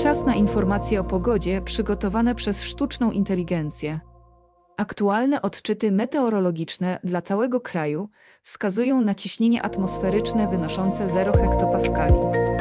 Czas na informacje o pogodzie przygotowane przez sztuczną inteligencję. Aktualne odczyty meteorologiczne dla całego kraju wskazują na ciśnienie atmosferyczne wynoszące 0 hektopaskali.